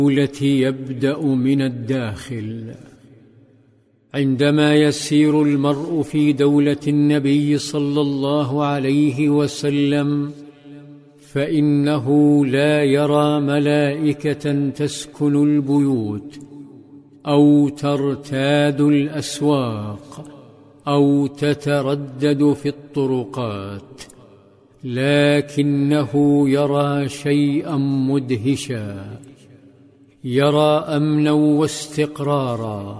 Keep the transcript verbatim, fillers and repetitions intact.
التي يبدأ من الداخل. عندما يسير المرء في دولة النبي صلى الله عليه وسلم فإنه لا يرى ملائكة تسكن البيوت أو ترتاد الأسواق أو تتردد في الطرقات، لكنه يرى شيئا مدهشا، يرى أمنا واستقرارا